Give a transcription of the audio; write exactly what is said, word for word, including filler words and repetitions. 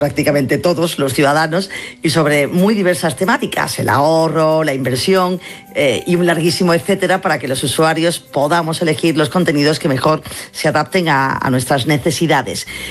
prácticamente todos los ciudadanos y sobre muy diversas temáticas, el ahorro, la inversión eh, y un larguísimo etcétera para que los usuarios podamos elegir los contenidos que mejor se adapten a, a nuestras necesidades.